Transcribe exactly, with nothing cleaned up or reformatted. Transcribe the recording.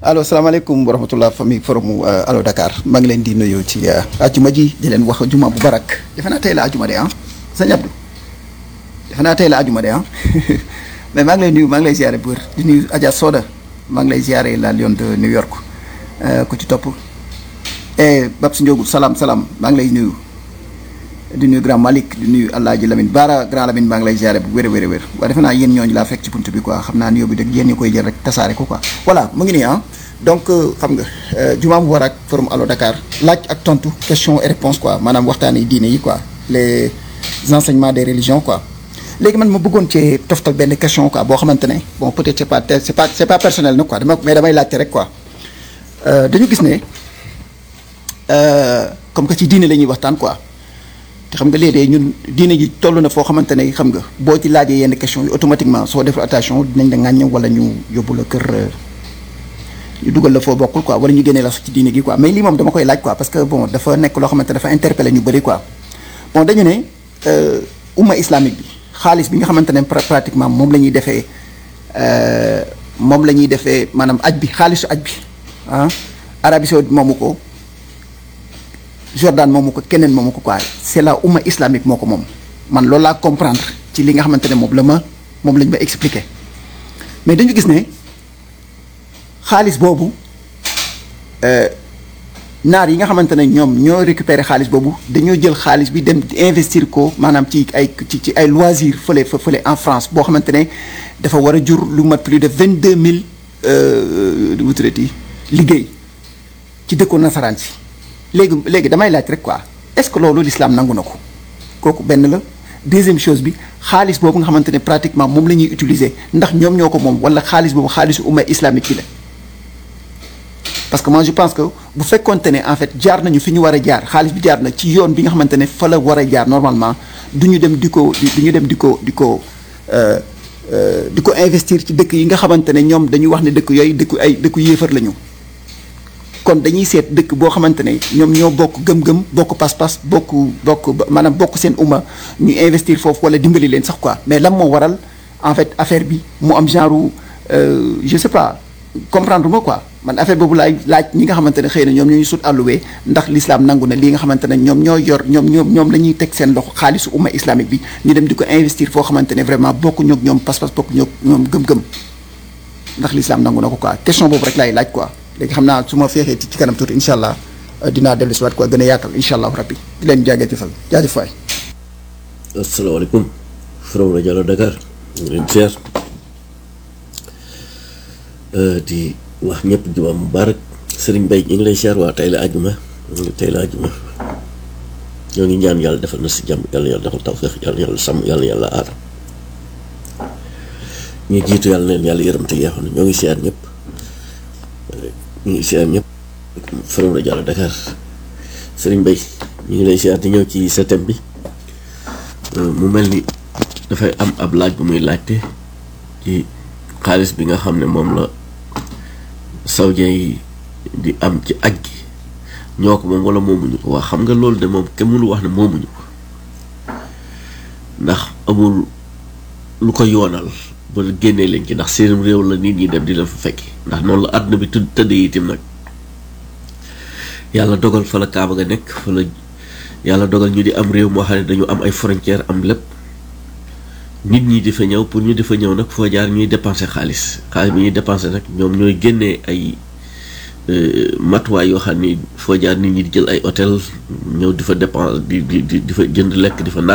allo salaamaaleykum wa rahmatulah famille forum allo Dakar maa ngi leen di nuyu ci ajuma ji di leen wax juma bu barak defe naa tey la ajuma de ah sëñ Abdou defe naa tey la ajuma de ah mais maa ngi lay nuyu maa ngi lay ziare bu wér di nuyu Adja Soda maa ngi lay ziare la Lion de New York ku ci topp et Babs Ndiogou salaam salaam maa ngi lay nuyu di nuyu grand Malick di nuyu Alaaji Lamine Bara grand Lamine maa ngi lay ziare bu wér a wér a wér waaye defe naa yéen ñooñu laa fekk ci buntu bi quoi xam naa nuyoo bi dëgg yéen ñi koy jël rek tasaare ko quoi voilà mu ngi nii ah. donc xam nga jumaa bu war ak forum allo Dakar laaj ak tontu question et réponse quoi maanaam waxtaanee diine yi quoi les enseignements des religions quoi. léegi man ma bëggoon cee toftal benn question quoi boo xamante ne bon peut-être c'est pas c'est pas c'est pas personnel nag quoi dama mais damay laajte rek quoi dañu gis ne comme que ci diine la ñuy waxtaan quoi te xam nga léeg-léeg ñun diine ji toll na foo xamante ne xam nga boo ci laajee yenn question yi automatiquement soo deful attention dinañ la ŋàññ wala ñu yóbbu la kër. ñu dugal la foo bokkul quoi wala ñu génnee la ci diine gi quoi mais lii moom dama koy laaj quoi parce que bon dafa nekk loo xamante dafa interpeller ñu bëri quoi bon dañu ne umma islamique bi xaalis bi nga xamante ne pratiquement moom la ñuy defee moom la ñuy defee maanaam aj bi xaalisu aj bi ah Arabie Saoudite moomu ko Jordan moomu ko keneen moomu ko quoi c'est la umma islamique moo ko moom man loolu laa comprendre ci li nga xamante ne moom la ma moom lañ ma expliquer mais dañu gis ne. xaalis boobu naar yi nga xamante ne ñoom ñoo récupérer xaalis boobu dañoo jël xaalis bi dem investir ko maanaam ci ay ci ci ay loisirs fële fële en France boo xamante ne dafa war a jur lu mat plus de vingt deux mille wutureti liggéey ci dëkku nasaraan si léegi léegi damay laaj rek quoi est-ce que loolu l'islam nangu na ko kooku benn la deuxième chose bi xaalis boobu nga xamante ne pratiquement moom la ñuy utiliser ndax ñoom ñoo ko moom wala xaalis boobu xaalisu umma islamique bi la. parce que moi je pense que bu fekkoonte ne en fait jaar nañu fi ñu war a jaar xaalis bi jaar na ci yoon bi nga xamante ne fa la war a jaar normalement du ñu dem di ko du ñu dem di ko di ko di ko investir ci dëkk yi nga xamante ne ñoom dañuy wax ne dëkk yooyu dëkku ay dëkku yéefar la ñu. kon dañuy seet dëkk boo xamante ne ñoom ñoo bokk gëm-gëm bokk pas-pas bokk bokk maanaam bokk seen umma ñu investir foofu wala dimbali leen sax quoi mais lan moo waral en fait affaire bi mu am genre je sais pas comprendre ma quoi. man affaire boobu laay laaj ñi nga xamante ne xëy na ñoom ñoo ñu sut àlluwee ndax l'islam nangu na lii nga xamante ne ñoom ñoo yor ñoom ñoom ñoom la ñuy teg seen loxo xaalisu umma islamique bi ñu dem di ko investir foo xamante ne vraiment bokku ñoog ñoom pas-pas bokku ñoog ñoom gëm-gëm ndax l'islam nangu na ko quoi question boobu rek laay laaj quoi léegi xam naa su ma feexee ci kanam tuuti incha allah dinaa dellu si waat quoi gën a yaatal incha allah rabbi di leen jaajëfal jaajëf waay. asalaamaaleykum Forum rajo Allo Dakar ñu leen seer di wax ñëpp juma mubarak Serigne Mbaye ñu ngi lay siyaar waa tey la ajuma tey la ajuma ñoo ngi ñaan yàlla defal na si jàmm yàlla yàlla defal tawfeex yàlla yàlla sàmm yàlla yàlla aar ñu jiitu yàlla neen yàlla yërëm te yeexoon ñoo ngi siyaar ñëpp ñu ngi siyaar ñëpp Forum rajo Allo Dakar Serigne Mbaye ñu ngi lay siyaar di ñëw ci sa thème bi mu mel ni dafay am ab laaj bu muy laajte ci xaalis bi nga xam ne moom la saoudien yi di am ci aj gi ñoo ko moom wala moomuñu ko waa xam nga loolu de moom kenn mënu wax ne moomuñu ko ndax amul lu ko yoonal ba génnee leen ci ndax seen réew la nit ñi dem di leen fa fekki ndax noonu la àdduna bi tudd tëdd itam nag yàlla dogal fa la Kaaba nga nekk fa la yàlla dogal ñu di am réew moo xam ne dañu am ay frontières am lépp nit ñi di fa ñëw pour ñu di fa ñëw nag foo jaar ñuy dépenser xaalis xaalis bi ñuy dépenser nag ñoom ñooy génnee ay matuwaay yoo xam ni foo jaar nit ñi di jël ay hôtel ñëw di fa dépenser di di di fa jënd lekk di fa naan